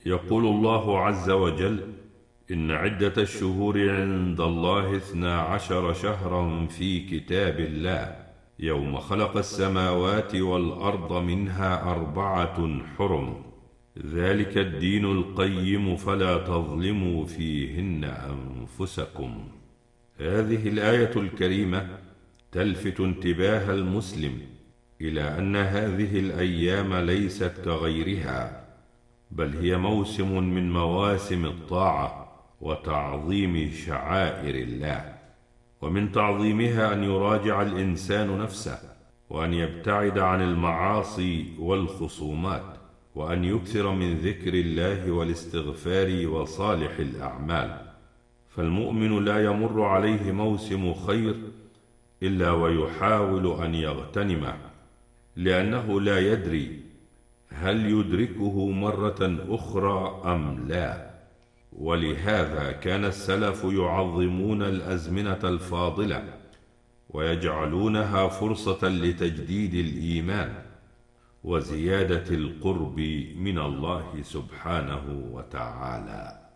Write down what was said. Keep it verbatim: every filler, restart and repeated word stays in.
يقول الله عز وجل: إن عدة الشهور عند الله اثنا عشر شهرا في كتاب الله يوم خلق السماوات والأرض منها أربعة حرم ذلك الدين القيم فلا تظلموا فيهن أنفسكم. هذه الآية الكريمة تلفت انتباه المسلم إلى أن هذه الأيام ليست كغيرها، بل هي موسم من مواسم الطاعة وتعظيم شعائر الله، ومن تعظيمها أن يراجع الإنسان نفسه، وأن يبتعد عن المعاصي والخصومات، وأن يكثر من ذكر الله والاستغفار وصالح الأعمال. فالمؤمن لا يمر عليه موسم خير إلا ويحاول أن يغتنمه، لأنه لا يدري هل يدركه مرة أخرى أم لا. ولهذا كان السلف يعظمون الأزمنة الفاضلة ويجعلونها فرصة لتجديد الإيمان وزيادة القرب من الله سبحانه وتعالى.